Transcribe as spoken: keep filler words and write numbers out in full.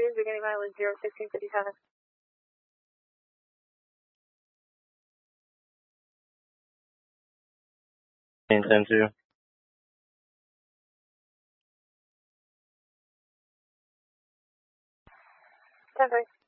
cruise, beginning mileage zero sixteen fifty-seven. ten two. ten three.